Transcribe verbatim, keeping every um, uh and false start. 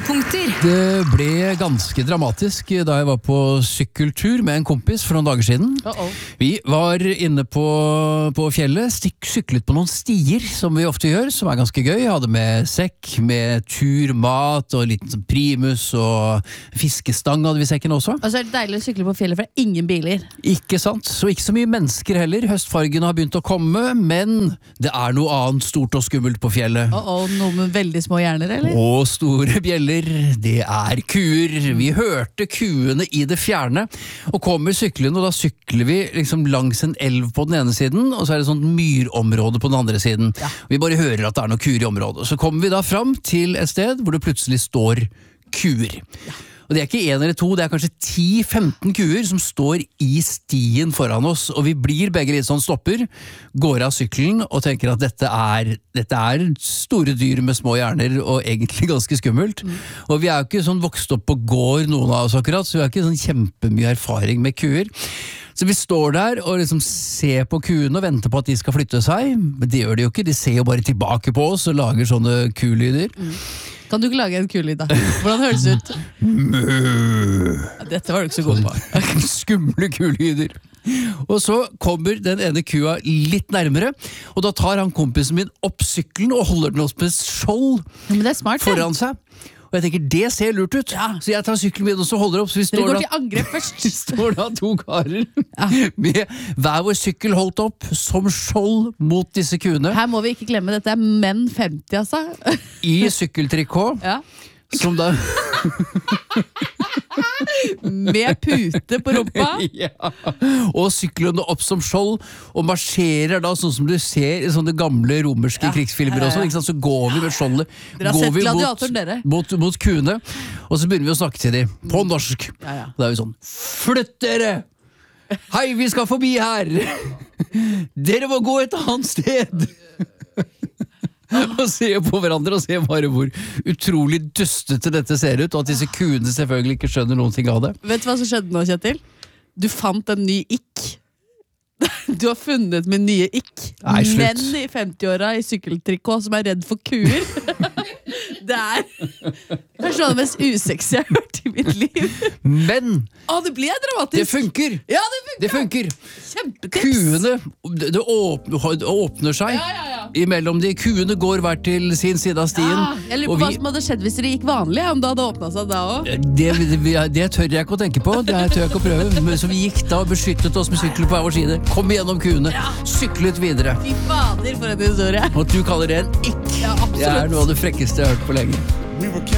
Høydepunkter. Det ble ganske dramatisk da jeg var på sykkeltur med en kompis for noen dager siden. Uh-oh. Vi var inne på, på fjellet, stik, syklet på noen stier, som vi ofte gjør, som er ganske gøy. Jeg hadde med sekk, med tur, mat og en liten sånn primus og fiskestang hadde vi i sekken også. Og så er det deilig å sykle på fjellet, for det er ingen biler. Ikke sant, så ikke så mye mennesker heller. Høstfargen har begynt å komme, men det er noe annet stort og skummelt på fjellet. Uh-oh, noe med veldig små hjerner, eller? Og store bjeller, det er kuer. Vi hørte kuene i det fjerne, og kommer syklende, og da sykler vi liksom langs en elv på den ene siden, og så er det sånn myrområde på den andre siden. Ja. Vi bare hører at det er noe kuer i området. Så kommer vi da fram til et sted hvor det plutselig står kuer. Ja. Og det er ikke en eller to, det er kanskje ti femten kuer som står i stien foran oss, og vi blir begge litt sånn stopper, går av sykkelen og tenker at dette er, dette er store dyr med små hjerner, og egentlig ganske skummelt. Mm. Og vi er jo ikke sånn vokst opp på gård, noen av oss akkurat, så vi har ikke sånn kjempemye erfaring med kuer. Så vi står der og liksom ser på kuene og venter på at de skal flytte seg, men det gjør de jo ikke, de ser jo bare tilbake på oss og lager sånne kulyder. Mm. Kan du ikke lage en kul lyd da? Hvordan høres det ut? Mø. Dette var du ikke så god på. Skumle kulyder. Og så kommer den ene kua litt nærmere, og da tar han kompisen min opp sykkelen og holder den opp med skjold ja, men det er smart, foran seg. Og jeg tenker, det ser lurt ut. Ja. Så jeg tar sykkelen min og så holder opp. Så vi står Dere går da, til angrep først. Vi står da to karer ja. med hver vår sykkel holdt opp som skjold mot disse kuene. Her må vi ikke glemme, dette er menn femti, altså. I sykkeltrikot. Ja. Som da... med pute på rumpa. Ja. Og syklene opp som skjold, og marsjerer da sånn som du ser i sånne gamle romerske ja. krigsfilmer og sånn, ikke sant? Så går vi med skjoldet, går vi mot, mot, mot kuene, og så begynner vi å snakke til dem på norsk. Ja, ja. Da er vi sånn, flytt dere! Hei, vi skal forbi her! Dere må gå et annet sted! Og se på hverandre og se bare hvor utrolig dustete dette ser ut, og at disse kuene selvfølgelig ikke skjønner noen ting av det. Vet du hva som skjedde nå, Kjetil? Du fant en ny ikk. Du har funnet min nye ikk. Nei, menn i femti-åra i sykkeltrikot som er redd for kuer. Det er kanskje noe av det mest usexy jeg har hørt i mitt liv. Men Å, det ble dramatisk. Det funker. Ja, det funker. Det funker. Kjempetips. Kuene, det, det åpner, åpner seg ja, ja, ja. imellom de. Kuene går hver til sin side av stien. Ja, jeg lurer på hva som hadde skjedd hvis det gikk vanlig, om det hadde åpnet seg da også. Det, det, det tør jeg ikke å tenke på, det tør jeg ikke å prøve. Men så vi gikk da og beskyttet oss med sykler på hver vår side. Kom igjennom kuene, ja. Syklet videre. Fy fader, for en historie. Og du kaller det en ikk. Ja, absolutt. Det er noe av det frekkeste jeg har hørt på lenge.